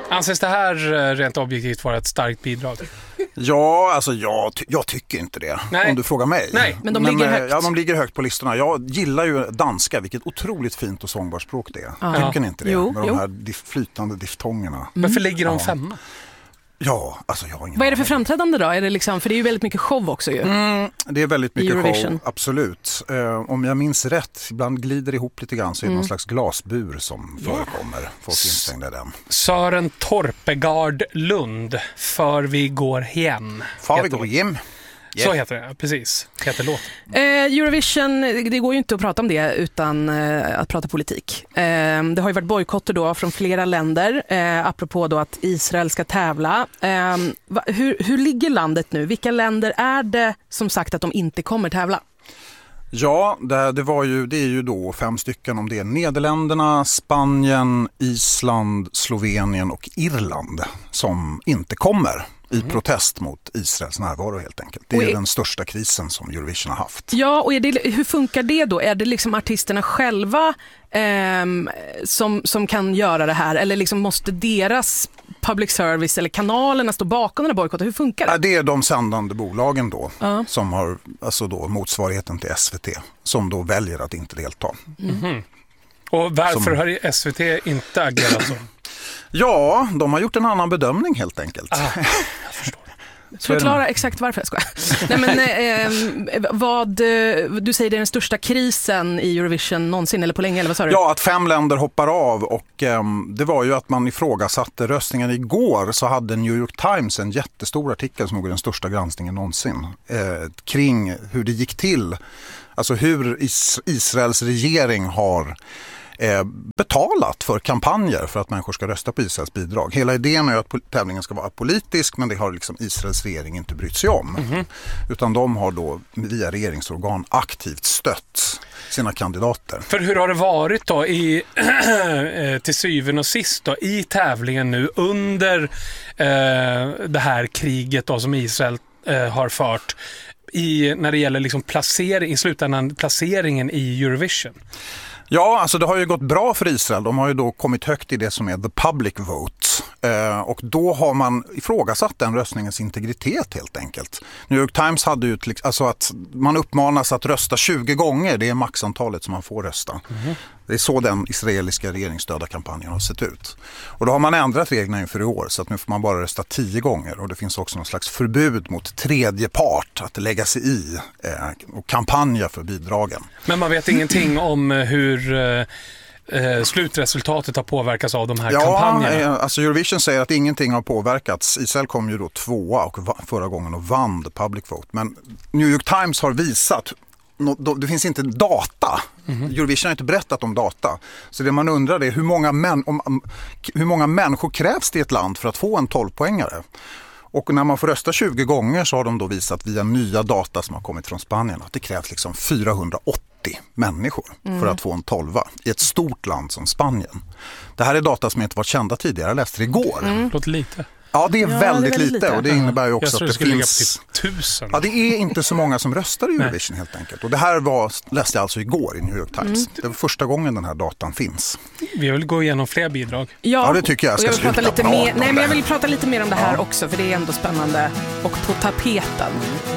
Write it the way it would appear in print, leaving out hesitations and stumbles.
Anses det här rent objektivt vara ett starkt bidrag? Ja, alltså jag tycker inte det. Nej. Om du frågar mig. Nej, men de ligger högt. Ja, de ligger högt på listorna. Jag gillar ju danska, vilket otroligt fint och sångbart språk det är. Ja. Tycker ni inte det? Jo, Med de här flytande diftongerna. Varför ligger de 5? Ja, alltså jag har ingen Vad är det för aning. framträdande då? Är det liksom, för det är ju väldigt mycket show också ju. Det är väldigt mycket Eurovision. show, absolut. Om jag minns rätt, ibland glider ihop lite grann, så är det någon slags glasbur som förekommer. Folk instängda i den. Sören Torpegard Lund, För vi går hem. Far vi heter går det. hem. Så heter det, precis. Heter låten. Eurovision, det går ju inte att prata om det utan att prata politik. Det har ju varit bojkotter då från flera länder, apropå då att Israel ska tävla. Hur ligger landet nu? Vilka länder är det som sagt att de inte kommer tävla? Ja, det är ju då 5 stycken, om det är Nederländerna, Spanien, Island, Slovenien och Irland som inte kommer i protest mot Israels närvaro helt enkelt. Det är den största krisen som Eurovision har haft. Ja, och hur funkar det då? Är det liksom artisterna själva som kan göra det här? Eller liksom måste deras public service eller kanalerna stå bakom den här bojkotten? Hur funkar det? Ja, det är de sändande bolagen då som har alltså då motsvarigheten till SVT som då väljer att inte delta. Och varför har SVT inte agerat så? Ja, de har gjort en annan bedömning helt enkelt. Jag förstår. Förklara exakt varför jag ska. Nej, men du säger det är den största krisen i Eurovision någonsin eller på länge, eller vad sa du? Ja, att 5 länder hoppar av, och det var ju att man ifrågasatte röstningen. Igår så hade New York Times en jättestor artikel som var den största granskningen någonsin kring hur det gick till. Alltså hur Israels regering har betalat för kampanjer för att människor ska rösta på Israels bidrag. Hela idén är att tävlingen ska vara politisk, men det har liksom Israels regering inte brytt sig om. Utan de har då via regeringsorgan aktivt stött sina kandidater. För hur har det varit då till syvende och sist då, i tävlingen nu under det här kriget då, som Israel har fört när det gäller liksom i slutändan placeringen i Eurovision? Ja, alltså det har ju gått bra för Israel. De har ju då kommit högt i det som är the public vote. Och då har man ifrågasatt den röstningens integritet helt enkelt. New York Times hade ju alltså att man uppmanas att rösta 20 gånger. Det är maxantalet som man får rösta. Det är så den israeliska regeringsstödda kampanjen har sett ut. Och då har man ändrat reglerna inför i år, så att nu får man bara rösta 10 gånger. Och det finns också någon slags förbud mot tredje part att lägga sig i och kampanja för bidragen. Men man vet ingenting om hur slutresultatet har påverkats av de här kampanjerna? Ja, alltså Eurovision säger att ingenting har påverkats. Israel kom ju då 2:a och förra gången och vann the public vote. Men New York Times har visat, det finns inte data. Eurovision har inte berättat om data. Så det man undrar är hur många människor krävs det i ett land för att få en 12-poängare? Och när man får rösta 20 gånger så har de då visat via nya data som har kommit från Spanien att det krävs liksom 480 människor för att få en 12 i ett stort land som Spanien. Det här är data som inte varit kända tidigare. Jag läste det igår. Låter lite. Ja, det är väldigt lite och det innebär ju också att det finns... Ligga på 1000. Ja, det är inte så många som röstar i Eurovision helt enkelt. Och det här läste jag alltså igår i New York Times. Det var första gången den här datan finns. Vi vill gå igenom fler bidrag. Ja, det tycker jag. Jag vill prata lite mer om det här också, för det är ändå spännande och på tapeten.